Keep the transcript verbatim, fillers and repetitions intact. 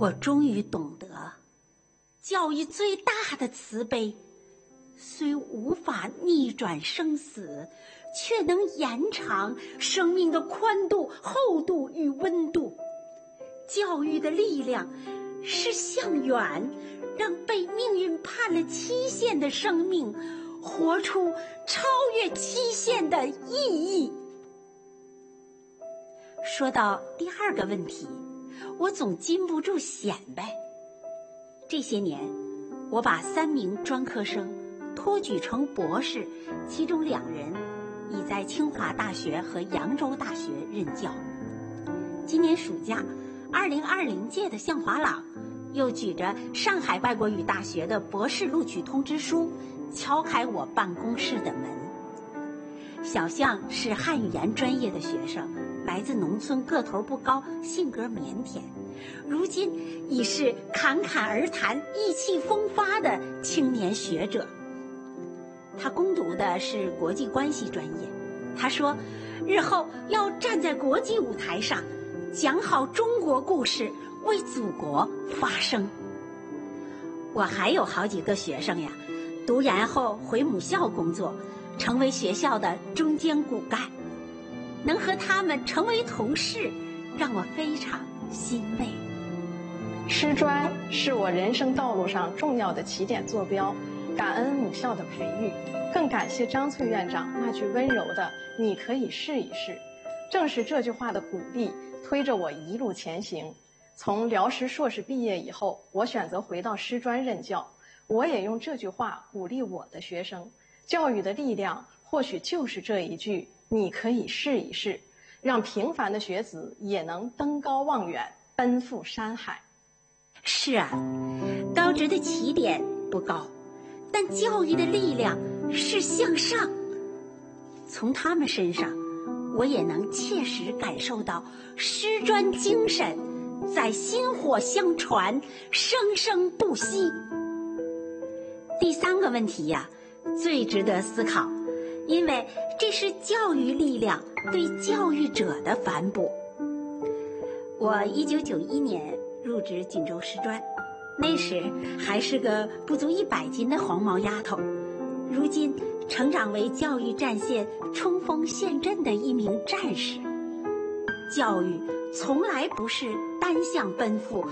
我终于懂得，教育最大的慈悲，虽无法逆转生死，却能延长生命的宽度、厚度与温度。教育的力量是向远，让被命运判了期限的生命活出超越期限的意义。说到第二个问题，我总禁不住显摆。这些年，我把三名专科生托举成博士，其中两人已在清华大学和扬州大学任教。今年暑假，二零二零届的向华朗又举着上海外国语大学的博士录取通知书，敲开我办公室的门。小向是汉语言专业的学生，来自农村，个头不高，性格腼腆，如今已是侃侃而谈、意气风发的青年学者。他攻读的是国际关系专业，他说日后要站在国际舞台上，讲好中国故事，为祖国发声。我还有好几个学生呀，读研后回母校工作，成为学校的中坚骨干。能和他们成为同事，让我非常欣慰。 师专是我人生道路上重要的起点坐标，感恩母校的培育，更感谢张翠院长那句温柔的“你可以试一试”。正是这句话的鼓励，推着我一路前行。从辽师硕士毕业以后，我选择回到师专任教，我也用这句话鼓励我的学生。教育的力量，或许就是这一句你可以试一试，让平凡的学子也能登高望远，奔赴山海。 是啊，高职的起点不高，但教育的力量是向上。从他们身上，我也能切实感受到师专精神在薪火相传，生生不息。第三个问题呀，最值得思考，因为这是教育力量对教育者的反哺。我一九九一年入职锦州师专，那时还是个不足一百斤的黄毛丫头，如今成长为教育战线冲锋陷阵的一名战士。教育从来不是单向奔赴，